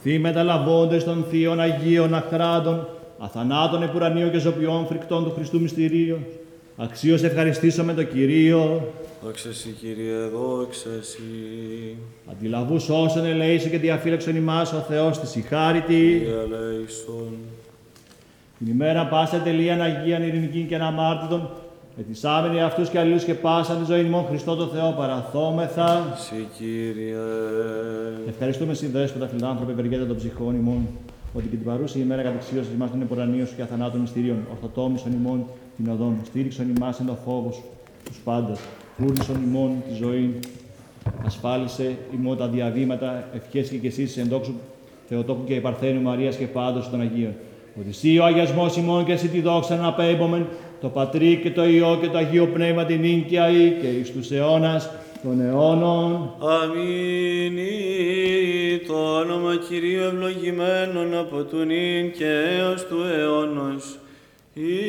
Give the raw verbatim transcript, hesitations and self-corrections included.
Θη μεταλαβώντες των θείων Αγίων αχράντων, αθανάτων επουρανίων και ζωπιών φρικτών του Χριστού μυστηρίου, αξίως ευχαριστήσω με το Κυρίο. Δόξα σοι, Κύριε, δόξα σοι. Αντιλαβούς όσων ελέησον και διαφύλαξον ημάς ο Θεός της η χάριτη. Κύριε ελέησον. Την ημέρα πάσα τελείαν Αγίαν ειρηνικήν και αναμάρτητον, ετισάμενοι αυτούς και αλλήλους και πάσαν τη ζωή ημών Χριστό το Θεό παραθόμεθα. Συ, Κύριε. Ευχαριστούμε συνδέσποτα φιλάνθρωπε, ευεργέτα των ψυχών ημών, ότι και την παρούση ημέρα κατεξίωσης ημάς των επουρανίων σου και αθανάτων μυστηρίων, ορθοτόμησον ημών την οδόν, στήριξον ημάς εν το φόβο σου, τους πάντας, φούρνησον ημών τη ζωή, ασφάλισε ημών τα διαβήματα, ευχές και εσείς εν δόξου Θεοτόκου και Παρθένου Μαρίας και πάντως των Αγίων. Ότι εσύ ο αγιασμός ημών και εσύ τη δόξα να απέμπομεν, το Πατρί και το Υιό και το Αγίο Πνεύμα την νίκαια ή και εις τους αιώνας των αιώνων. Αμήν. Το όνομα Κυρίου ευλογημένον από του νυν και έως του αιώνος.